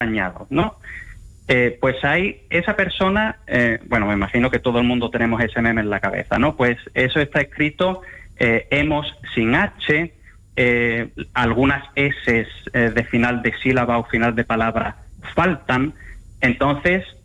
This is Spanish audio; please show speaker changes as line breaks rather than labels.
dañados, ¿no? Pues hay esa persona, bueno, me imagino que todo el mundo tenemos ese meme en la cabeza, ¿no? Pues eso está escrito hemos sin H, algunas S de final de sílaba o final de palabra faltan. Entonces,